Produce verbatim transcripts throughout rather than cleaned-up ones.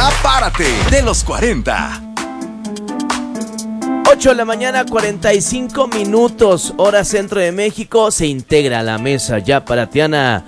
Ya párate de los cuarenta. ocho de la mañana, cuarenta y cinco minutos, hora centro de México. Se integra a la mesa ya paratiana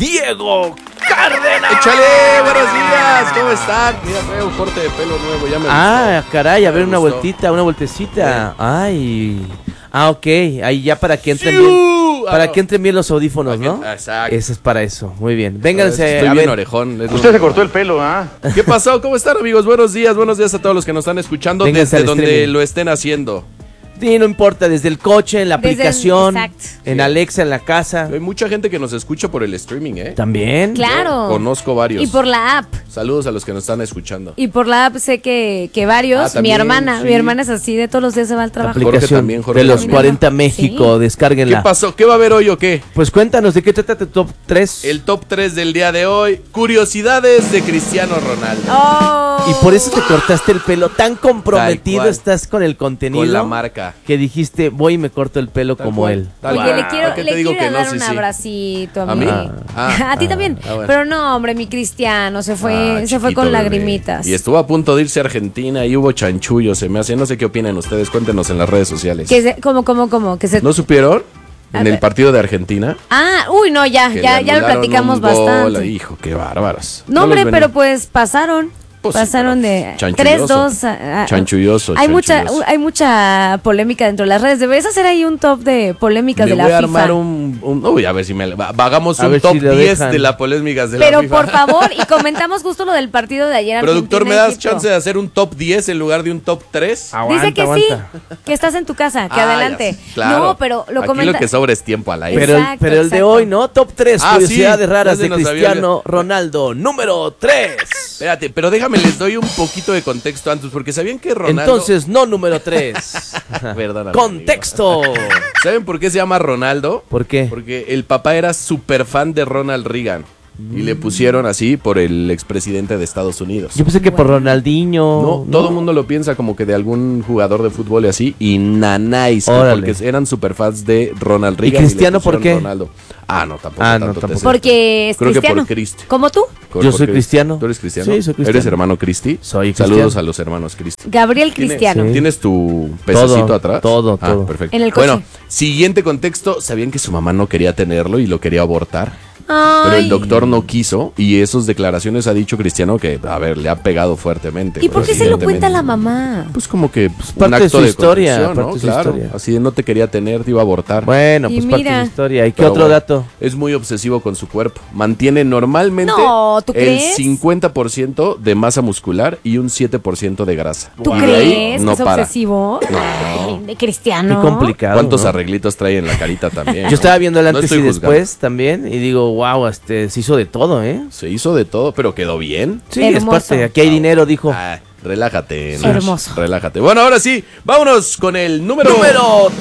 Diego Cárdenas. ¡Échale! ¡Buenos días! ¿Cómo están? Mira, traigo un corte de pelo nuevo, ya me Ah, gustó. caray, a Ya ver me una gustó. vueltita, una vueltecita. Sí. Ay. Ah, ok, ahí ya para que entren ¡Siu! bien. Ah, Para no. que entren bien los audífonos, Para que- ¿no? Exacto. Eso es para eso, muy bien. Vénganse Estoy a bien ver. orejón. es Usted lo- se cortó el pelo, ¿ah? ¿Qué pasó? ¿Cómo están, amigos? Buenos días, buenos días a todos los que nos están escuchando Vénganse desde al donde streaming. lo estén haciendo. Sí, no importa, desde el coche, en la Desde el- aplicación, exacto. en Sí. Alexa, en la casa. Hay mucha gente que nos escucha por el streaming, ¿eh? También. Claro. Conozco varios. Y por la app. Saludos a los que nos están escuchando. Y por la app sé que, que varios. Ah, mi también, hermana, sí. mi hermana es así, de todos los días se va al trabajo. Jorge Aplicación también, Jorge de los también. cuarenta México, Sí. descárguenla. ¿Qué pasó? ¿Qué va a haber hoy o qué? Pues cuéntanos, ¿de qué trata tu top tres? El top tres del día de hoy. Curiosidades de Cristiano Ronaldo. Oh. Y por eso te cortaste el pelo, tan comprometido Tal cual. estás con el contenido. Con la marca. Que dijiste, voy y me corto el pelo Tal como cual. él. Tal Oye, cual. le quiero, ¿Qué le te digo quiero que no? dar Sí, un sí. abracito a, ¿A mí. mí? a Ah. ti también. Ah, bueno. Pero no, hombre, mi Cristiano se fue, Ah, se fue chiquito con bebé. lagrimitas. Y estuvo a punto de irse a Argentina y hubo chanchullo, se me hace. No sé qué opinan ustedes, cuéntenos en las redes sociales. Que se, ¿Cómo, cómo, cómo? Que se... ¿No supieron? A En el ver. partido de Argentina. Ah, uy, no, ya, que ya, le ya lo anularon platicamos un gol. bastante. Hijo, qué bárbaros. No, los hombre, ven- pero pues pasaron. Pues sí, pasaron pero de chanchulloso. tres dos a, a- Chanchulloso, Hay mucha chanchulloso. hay mucha polémica dentro de las redes. Deberías hacer ahí un top de polémicas Le de la voy a FIFA. armar un, un- Uy, a ver si me... va- Hagamos A un ver top si lo diez dejan. de las polémicas de la Pero FIFA. por favor, y comentamos justo lo del partido de ayer. Productor, ¿me Argentina, das Egipto. chance de hacer un top diez en lugar de un top tres? Dice que sí, que estás en tu casa, que Ah, adelante. ya sé, claro. No, pero lo Aquí comenta. lo que sobra es tiempo al aire. Pero, el, Exacto, pero el de exacto. hoy, ¿no? Top tres, Ah, curiosidades sí, raras ya se de nos había Cristiano olvidado. Ronaldo. Número tres. Espérate, pero déjame, les doy un poquito de contexto antes, porque ¿sabían que Ronaldo... Entonces, no número tres. Perdóname, Contexto. amigo. ¿Saben por qué se llama Ronaldo? ¿Por qué? Porque el papá era súper fan de Ronald Reagan. Y le pusieron así por el expresidente de Estados Unidos. Yo pensé que por Ronaldinho. No, todo el mundo lo piensa como que de algún jugador de fútbol y así. Y nanáis, Órale. porque eran super fans de Ronald ¿Y Reagan. Cristiano le por pusieron qué? Ronaldo. Ah, no, tampoco. Ah, no, tanto te tampoco. sé. Porque es Creo que cristiano. por Cristo. ¿Como tú? Por- Yo por soy Cristo. cristiano. ¿Tú eres cristiano? Sí, soy cristiano. ¿Eres hermano Cristi? Soy Saludos cristiano. a los hermanos Cristi. Gabriel ¿Tiene- Cristiano. Sí. ¿Tienes tu pececito Todo, atrás? todo, Ah, todo. perfecto. En el coche. Bueno, siguiente contexto. ¿Sabían que su mamá no quería tenerlo y lo quería abortar? Pero Ay. el doctor no quiso y esas declaraciones ha dicho Cristiano que, a ver, le ha pegado fuertemente. ¿Y por qué se lo evidentemente. cuenta la mamá? Pues como que pues, parte un de acto su de historia, contrición, ¿no? parte de su Claro, historia. así de no te quería tener, te iba a abortar. Bueno, Y pues parte de mira. su historia. ¿Y qué Pero otro bueno, dato? Es muy obsesivo con su cuerpo. Mantiene normalmente No, ¿tú el crees? cincuenta por ciento de masa muscular y un siete por ciento de grasa. ¿Tú Y de ahí crees no que es para. obsesivo? No. Ay, de cristiano. Qué complicado. ¿Cuántos ¿no? arreglitos trae en la carita también? Yo estaba viendo el No antes estoy y juzgando. después también y digo, wow, este, se hizo de todo, ¿eh? Se hizo de todo, pero quedó bien. Sí, es Hermoso. parte. Aquí hay dinero, dijo. Ah, relájate. Sí, Nash, hermoso. Relájate. Bueno, ahora sí, vámonos con el número... Número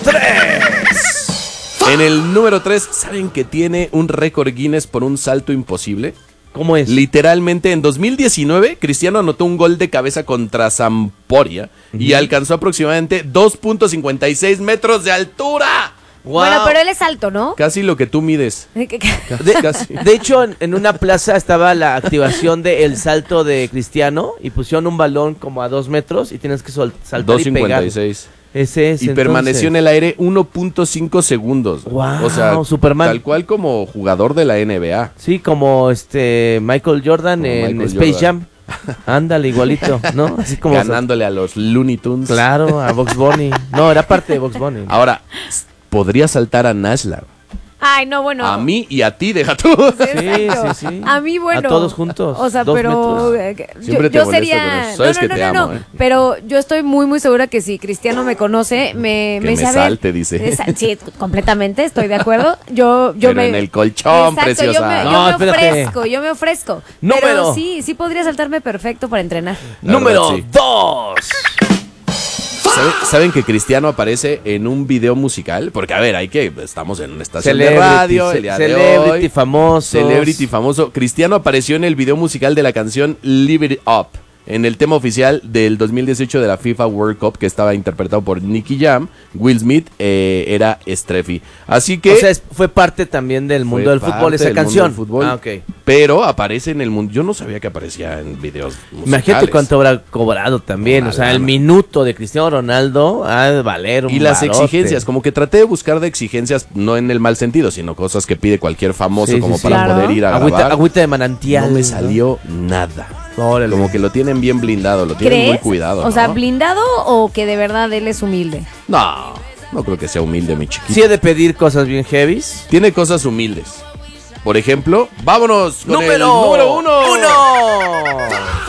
tres. En el número tres, ¿saben que tiene un récord Guinness por un salto imposible? ¿Cómo es? Literalmente, en dos mil diecinueve, Cristiano anotó un gol de cabeza contra Sampdoria y alcanzó aproximadamente dos punto cincuenta y seis metros de altura. Wow. Bueno, pero él es alto, ¿no? Casi lo que tú mides. De, Casi. de hecho, en, en una plaza estaba la activación del salto de Cristiano y pusieron un balón como a dos metros y tienes que sol- saltar dos y pegar. cincuenta y seis. Ese es, Y permaneció en el aire uno punto cinco segundos. Wow, o sea, Superman. tal cual como jugador de la N B A. Sí, como este Michael Jordan Como en Michael Space Jordan. Jam. Ándale, igualito, ¿no? Así como Ganándole a los Looney Tunes. Claro, a Bugs Bunny. No, era parte de Bugs Bunny. Ahora, s- podría saltar a Nashla. Ay, no, bueno. A mí y a ti, deja tú. Sí, Exacto. sí, sí. A mí, bueno. A todos juntos. O sea, dos pero. metros. eh, que- Yo, Siempre te yo molesto con sería. eso. Sabes no, que no, te no, amo, no. ¿eh? Pero yo estoy muy, muy segura que si Cristiano me conoce, me, Que me me dice, a ver, salte, dice. esa- Sí, completamente, estoy de acuerdo. Yo, yo Pero me. en el colchón, Exacto, preciosa. Yo me, yo No, me espérate. ofrezco, yo me ofrezco. Número. Pero sí, sí podría saltarme perfecto para entrenar. La Número verdad, sí. dos. ¿Saben, ¿Saben que Cristiano aparece en un video musical? Porque, a ver, hay que... Estamos en una estación de Celebrity, radio, ce- el día de celebrity hoy. famoso. Celebrity famoso. Cristiano apareció en el video musical de la canción Live It Up. En el tema oficial del dos mil dieciocho de la FIFA World Cup, que estaba interpretado por Nicky Jam, Will Smith eh, era Streffy. Así que... O sea, es- fue parte también del fue mundo del fútbol parte esa del mundo canción. del fútbol, Ah, ok. Pero aparece en el mundo... Yo no sabía que aparecía en videos musicales. Imagínate cuánto habrá cobrado también. Una O sea, el lana. minuto de Cristiano Ronaldo ha de valer un Y las barote. exigencias, como que traté de buscar de exigencias, no en el mal sentido, sino cosas que pide cualquier famoso Sí, sí, como sí. para Claro. poder ir a Agüita, grabar. agüita de manantial. No me salió nada. Órale. Como que lo tienen bien blindado, lo tienen ¿Crees? muy cuidado. O sea, ¿no? blindado o que de verdad él es humilde. No, no creo que sea humilde mi chiquito. Sí he de pedir cosas bien heavies. Tiene cosas humildes. Por ejemplo, vámonos con el ¡Número, número uno. uno!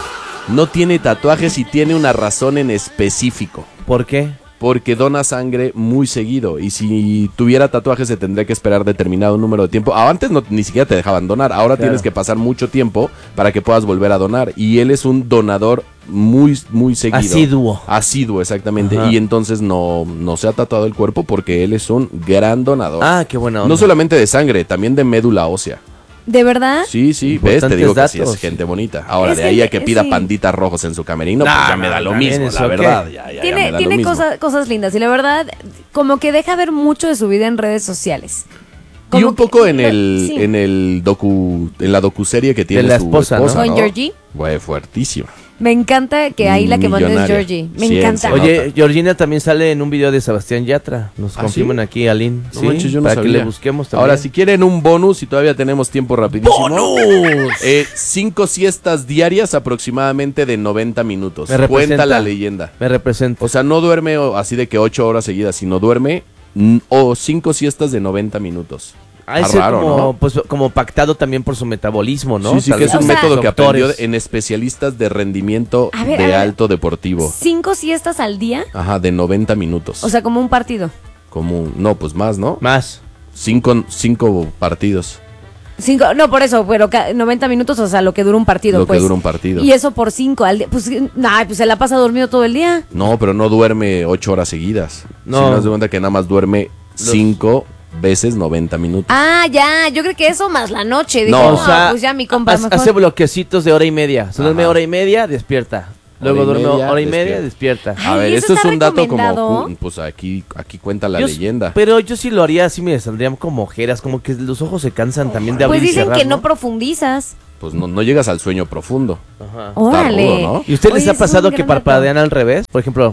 No tiene tatuajes y tiene una razón en específico. ¿Por qué? Porque dona sangre muy seguido. Y si tuviera tatuajes se tendría que esperar determinado número de tiempo. Ah, antes no, ni siquiera te dejaban donar. Ahora Claro. tienes que pasar mucho tiempo para que puedas volver a donar. Y él es un donador muy, muy seguido. Asiduo. Asiduo, exactamente. Ajá. Y entonces no, no se ha tatuado el cuerpo porque él es un gran donador. Ah, qué buena onda. No solamente de sangre, también de médula ósea. ¿De verdad? Sí, sí, ves, te Importantes digo que sí datos. es gente bonita. Ahora, Es de ahí a que gente- pida sí. panditas rojos en su camerino, pues Nah, ya me da nah, lo también mismo, eso, la ¿qué? verdad. Ya, ya, ya tiene me da tiene lo mismo. cosas, cosas lindas y la verdad, como que deja ver mucho de su vida en redes sociales. Y Como un que- poco en el, sí. en el docu, en la docuserie que tiene la su esposa, ¿no? ¿Con Georgie? Fue fuertísima. Me encanta que ahí la que manda es Millonaria. Georgie. Me Ciencia. encanta. Oye, Oye, Georgina también sale en un video de Sebastián Yatra. Nos ¿Ah, confirman sí? aquí, Aline. No sí, manches, yo no para sabía. que le busquemos también. Ahora, si quieren un bonus y todavía tenemos tiempo rapidísimo. ¡Bonus! Eh, cinco siestas diarias aproximadamente de noventa minutos. Me representa. Cuenta la leyenda. Me representa. O sea, no duerme o- así de que ocho horas seguidas, sino duerme mm, o cinco siestas de noventa minutos. Ha de Está ser raro, como, ¿no? pues, como pactado también por su metabolismo, ¿no? Sí, sí, Tal que es vez. un O sea, método que aprendió doctores. en especialistas de rendimiento A ver, de a ver. alto deportivo. Cinco siestas al día, Ajá, de noventa minutos. o sea, como un partido. como un- no, pues más, ¿no? Más. Cinco, cinco partidos. Cinco, no, por eso, pero ca- noventa minutos, o sea, lo que dura un partido, Lo que pues. dura un partido. Y eso por cinco al día. Pues, nah, pues se la pasa dormido todo el día. No, pero no duerme ocho horas seguidas. No. No. Si nos de cuenta que nada más duerme cinco veces noventa minutos. Ah, ya, yo creo que eso más la noche. Dije, No, no, o sea, pues ya mi compa hace, mejor. hace bloquecitos de hora y media. Se duerme Ajá. hora y media, despierta. Luego Hora y duerme media, hora y media, despierta. despierta. A Ay, ver, ¿eso esto es está un dato como, recomendado? cu- pues aquí, aquí cuenta la Yo- leyenda. Pero yo sí lo haría, así me saldrían como ojeras, como que los ojos se cansan también de abrir Pues y dicen cerrar, que no profundizas. Pues no, no llegas al sueño profundo. Ajá. Órale. rudo, ¿no? ¿Y usted les Oye, ha es pasado un que gran dato. parpadean al revés? Por ejemplo,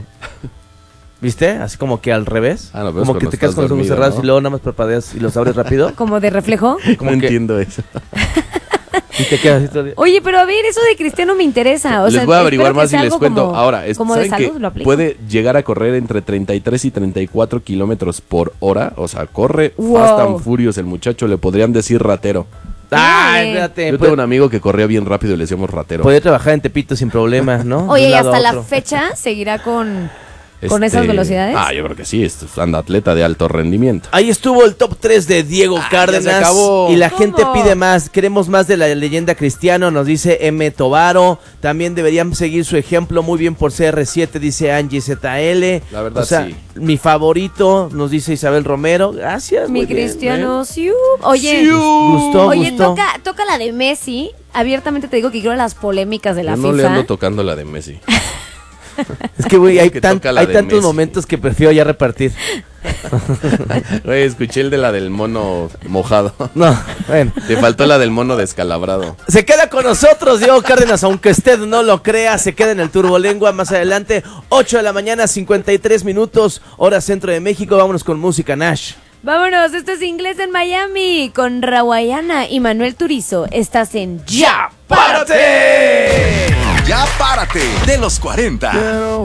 ¿viste? Así como que al revés. Ah, no, pero es como que cuando te quedas estás con los ojos dormido, cerrados ¿no? y luego nada más parpadeas y los abres rápido. Como de reflejo. Como no que- entiendo eso. Y te quedas así todo el día. Oye, pero a ver, eso de Cristiano me interesa. O les sea, voy a averiguar espero que más y sea les algo cuento. como- Ahora, es- como de ¿saben salud, que lo aplico. puede llegar a correr entre treinta y tres y treinta y cuatro kilómetros por hora? O sea, corre Wow. fast and furious el muchacho. Le podrían decir ratero. Ah, Órale. espérate. Yo puede, tengo un amigo que corría bien rápido y le decíamos ratero. puede trabajar en Tepito sin problemas, ¿no? De Oye, un y lado hasta a la otro. fecha seguirá con, con Este, esas velocidades. Ah, yo creo que sí. Esto es anda atleta de alto rendimiento. Ahí estuvo el top tres de Diego Ah, Cárdenas. ya se acabó. Y la ¿Cómo? gente pide más. Queremos más de la leyenda Cristiano, nos dice M. Tobaro. También deberían seguir su ejemplo. Muy bien por C R siete, dice Angie Z L. La verdad, o sea, sí. mi favorito, nos dice Isabel Romero. Gracias. Mi muy bien, Cristiano, ¿eh? siu. Oye, Siu. Gustó, oye, gustó. toca, toca la de Messi. Abiertamente te digo que quiero las polémicas de la Yo no FIFA. le ando tocando la de Messi. Es que, güey, hay, Que tan- toca la hay de tantos Messi. momentos que prefiero ya repartir. Güey, escuché el de la del mono mojado. No, bueno. Te faltó la del mono descalabrado. Se queda con nosotros Diego Cárdenas, aunque usted no lo crea, se queda en el Turbolengua más adelante, ocho de la mañana, cincuenta y tres minutos, hora centro de México. Vámonos con música, Nash. Vámonos, esto es Inglés en Miami con Rawayana y Manuel Turizo. Estás en Ya. ¡Párate! Ya párate de los cuarenta. Quiero